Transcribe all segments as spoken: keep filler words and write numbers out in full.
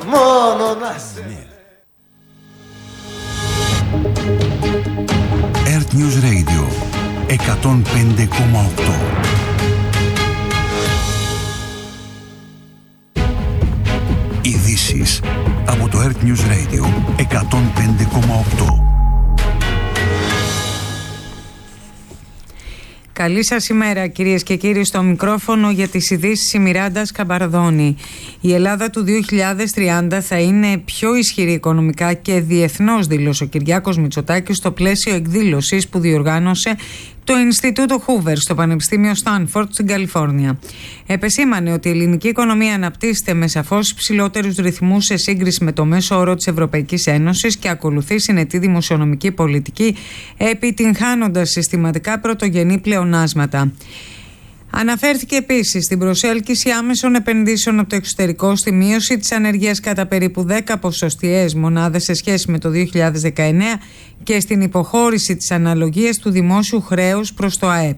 μόνο να σε. Earth News Radio εκατόν πέντε κόμμα οκτώ. Ειδήσεις από το Earth News Radio εκατόν πέντε κόμμα οκτώ. Καλή σας ημέρα κυρίες και κύριοι, στο μικρόφωνο για τις ειδήσεις η Μιράντα Σκαμπαρδόνη. Η Ελλάδα του δύο χιλιάδες τριάντα θα είναι πιο ισχυρή οικονομικά και διεθνώς, δήλωσε ο Κυριάκος Μητσοτάκης στο πλαίσιο εκδήλωσης που διοργάνωσε το Ινστιτούτο Χούβερ στο Πανεπιστήμιο Στάνφορντ στην Καλιφόρνια. Επεσήμανε ότι η ελληνική οικονομία αναπτύσσεται με σαφώς υψηλότερους ρυθμούς σε σύγκριση με το μέσο όρο της Ευρωπαϊκής Ένωσης και ακολουθεί συνετή δημοσιονομική πολιτική, επιτυγχάνοντας συστηματικά πρωτογενή πλεονάσματα. Αναφέρθηκε επίσης στην προσέλκυση άμεσων επενδύσεων από το εξωτερικό, στη μείωση της ανεργίας κατά περίπου δέκα ποσοστιαίες μονάδες σε σχέση με το δύο χιλιάδες δεκαεννέα και στην υποχώρηση της αναλογίας του δημόσιου χρέους προς το ΑΕΠ.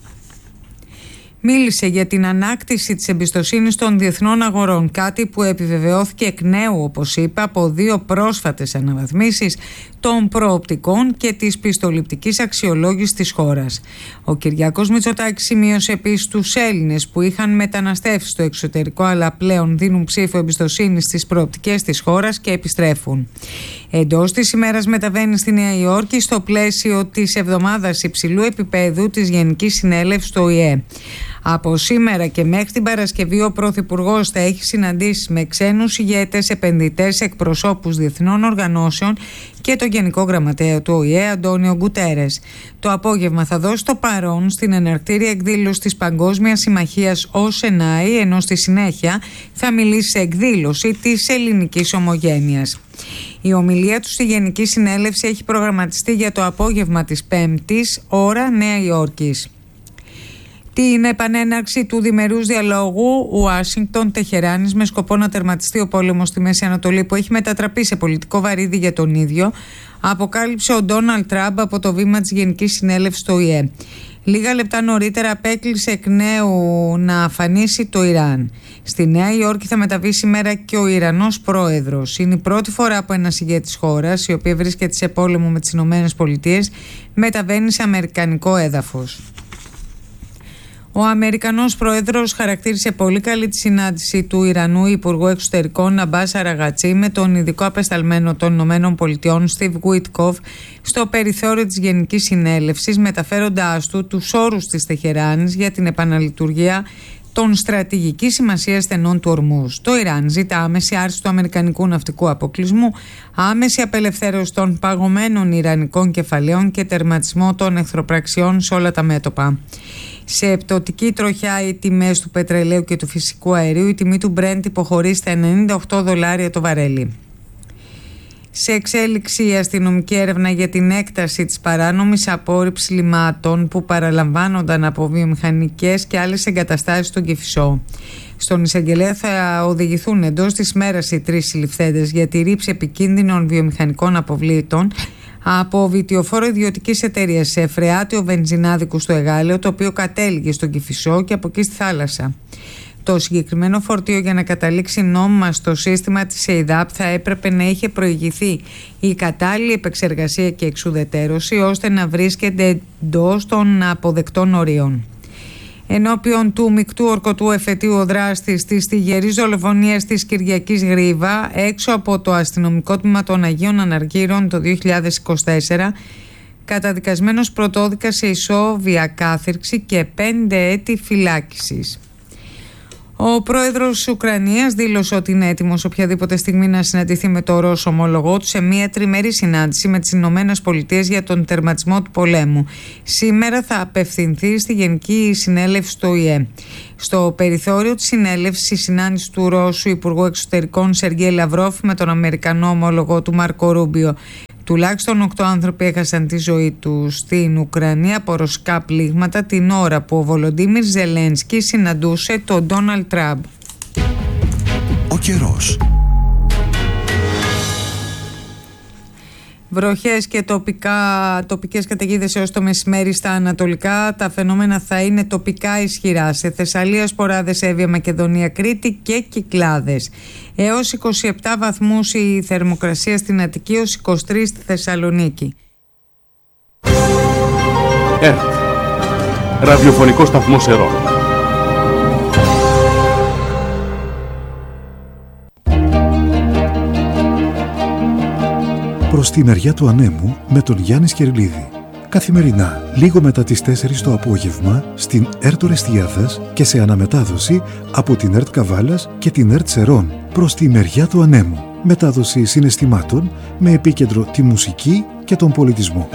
Μίλησε για την ανάκτηση της εμπιστοσύνης των διεθνών αγορών, κάτι που επιβεβαιώθηκε εκ νέου, όπως είπα, από δύο πρόσφατες αναβαθμίσεις των προοπτικών και της πιστοληπτικής αξιολόγησης της χώρας. Ο Κυριάκος Μητσοτάκης σημείωσε επίσης τους Έλληνες που είχαν μεταναστεύσει στο εξωτερικό αλλά πλέον δίνουν ψήφο εμπιστοσύνη στις προοπτικές της χώρας και επιστρέφουν. Εντός της ημέρας μεταβαίνει στη Νέα Υόρκη στο πλαίσιο της εβδομάδας υψηλού επίπεδου της Γενικής Συνέλευσης του Ο Η Ε. Από σήμερα και μέχρι την Παρασκευή ο Πρωθυπουργός θα έχει συναντήσεις με ξένους ηγέτες, επενδυτές, εκπροσώπους διεθνών οργανώσεων και το Γενικό Γραμματέα του Ο Η Ε, Αντώνιο Γκουτέρες. Το απόγευμα θα δώσει το παρόν στην εναρκτήρια εκδήλωση της Παγκόσμιας Συμμαχίας ο Σενάι, ενώ στη συνέχεια θα μιλήσει σε εκδήλωση της ελληνικής ομογένειας. Η ομιλία του στη Γενική Συνέλευση έχει προγραμματιστεί για το απόγευμα της Πέμπτης, ώρα Νέα Υόρκης. Την επανέναρξη του διμερούς διαλόγου Ουάσιγκτον-Τεχεράνης με σκοπό να τερματιστεί ο πόλεμος στη Μέση Ανατολή, που έχει μετατραπεί σε πολιτικό βαρύδι για τον ίδιο, αποκάλυψε ο Ντόναλντ Τραμπ από το βήμα της Γενικής Συνέλευσης του Ο Η Ε. Λίγα λεπτά νωρίτερα απέκλεισε εκ νέου να αφανίσει το Ιράν. Στη Νέα Υόρκη θα μεταβεί σήμερα και ο Ιρανός πρόεδρος. Είναι η πρώτη φορά που ένας ηγέτης χώρας, η οποία βρίσκεται σε πόλεμο με τις Ηνωμένες Πολιτείες, μεταβαίνει σε αμερικανικό έδαφος. Ο Αμερικανός πρόεδρος χαρακτήρισε πολύ καλή τη συνάντηση του Ιρανού Υπουργού Εξωτερικών Αμπάς Αραγατσί με τον ειδικό απεσταλμένο των Ηνωμένων Πολιτειών Στιβ Γουίτκοφ στο περιθώριο της Γενικής Συνέλευσης, μεταφέροντάς του τους όρους της Τεχεράνης για την επαναλειτουργία των στρατηγικής σημασίας στενών του Ορμούζ. Το Ιράν ζητά άμεση άρση του αμερικανικού ναυτικού αποκλεισμού, άμεση απελευθέρωση των παγωμένων ιρανικών κεφαλαίων και τερματισμό των εχθροπραξιών σε όλα τα μέτωπα. Σε πτωτική τροχιά οι τιμές του πετρελαίου και του φυσικού αερίου, η τιμή του Brent υποχωρεί στα ενενήντα οκτώ δολάρια το βαρέλι. Σε εξέλιξη η αστυνομική έρευνα για την έκταση της παράνομης απόρριψης λιμάτων που παραλαμβάνονταν από βιομηχανικές και άλλες εγκαταστάσεις στον Κηφισό. Στον εισαγγελέα θα οδηγηθούν εντός της μέρας οι τρεις συλληφθέντες για τη ρήψη επικίνδυνων βιομηχανικών αποβλήτων από βιτιοφόρο ιδιωτικής εταιρείας σε φρεάτιο βενζινάδικου στο Εγάλεο, το οποίο κατέληγε στον Κηφισό και από εκεί στη θάλασσα. Το συγκεκριμένο φορτίο, για να καταλήξει νόμιμα στο σύστημα της ΕΙΔΑΠ, θα έπρεπε να είχε προηγηθεί η κατάλληλη επεξεργασία και εξουδετέρωση ώστε να βρίσκεται εντός των αποδεκτών ορίων. Ενώπιον του μεικτού ορκωτού εφετείου, ο δράστης της τυγερής δολοφονίας της Κυριακής Γρίβα έξω από το αστυνομικό τμήμα των Αγίων Αναργύρων το δύο χιλιάδες είκοσι τέσσερα, καταδικασμένος πρωτόδικα σε ισόβια κάθυρξη και πέντε έτη φυλάκισης. Ο πρόεδρος της Ουκρανίας δήλωσε ότι είναι έτοιμος οποιαδήποτε στιγμή να συναντηθεί με το Ρώσο ομόλογό του σε μια τριμερή συνάντηση με τις Ηνωμένες Πολιτείες για τον τερματισμό του πολέμου. Σήμερα θα απευθυνθεί στη Γενική Συνέλευση του Ο Η Ε. Στο περιθώριο της συνέλευσης, η συνάντηση του Ρώσου Υπουργού Εξωτερικών Σεργέη Λαυρόφ με τον Αμερικανό ομόλογο του Μάρκο Ρούμπιο. Τουλάχιστον οκτώ άνθρωποι έχασαν τη ζωή τους στην Ουκρανία από ρωσικά πλήγματα την ώρα που ο Βολοντίμιρ Ζελένσκι συναντούσε τον Ντόναλντ Τραμπ. Ο καιρός. Βροχές και τοπικά, τοπικές καταιγίδες έως το μεσημέρι στα ανατολικά. Τα φαινόμενα θα είναι τοπικά ισχυρά. Σε Θεσσαλία, Σποράδες, Εύβοια, Μακεδονία, Κρήτη και Κυκλάδες. Έως είκοσι επτά βαθμούς η θερμοκρασία στην Αττική, έως είκοσι τρεις στη Θεσσαλονίκη. ΕΡΤ, ραδιοφωνικό σταθμό Σερών. Προς τη μεριά του ανέμου με τον Γιάννη Σκερλίδη. Καθημερινά, λίγο μετά τις τέσσερις το απόγευμα, στην ΕΡΤ Ορεστιάδας και σε αναμετάδοση από την ΕΡΤ Καβάλας και την ΕΡΤ Σερών. Προς τη μεριά του ανέμου. Μετάδοση συναισθημάτων με επίκεντρο τη μουσική και τον πολιτισμό.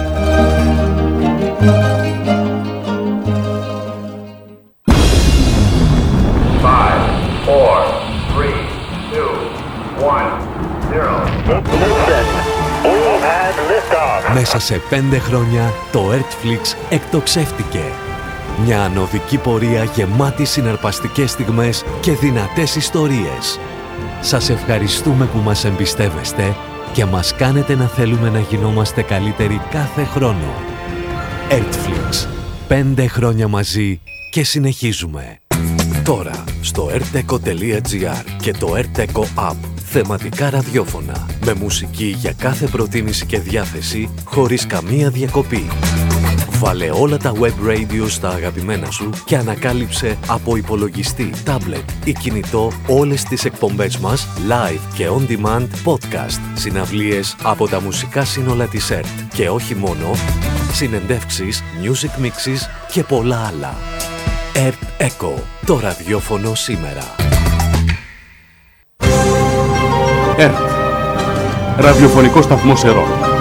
Μέσα σε πέντε χρόνια το Ertflix εκτοξεύτηκε. Μια ανωδική πορεία γεμάτη συναρπαστικές στιγμές και δυνατές ιστορίες. Σας ευχαριστούμε που μας εμπιστεύεστε και μας κάνετε να θέλουμε να γινόμαστε καλύτεροι κάθε χρόνο. Ertflix. Πέντε χρόνια μαζί και συνεχίζουμε. Τώρα στο erteco τελεία gr και το Erteco App. Θεματικά ραδιόφωνα με μουσική για κάθε προτίμηση και διάθεση χωρίς καμία διακοπή. Βάλε όλα τα web radio στα αγαπημένα σου και ανακάλυψε από υπολογιστή, τάμπλετ ή κινητό όλες τις εκπομπές μας live και on demand podcast, συναυλίες από τα μουσικά σύνολα της ΕΡΤ και όχι μόνο, συνεντεύξεις, music mixes και πολλά άλλα. Erteco, το ραδιόφωνο σήμερα. ΕΡΤ, ραδιοφωνικό σταθμό Σερών.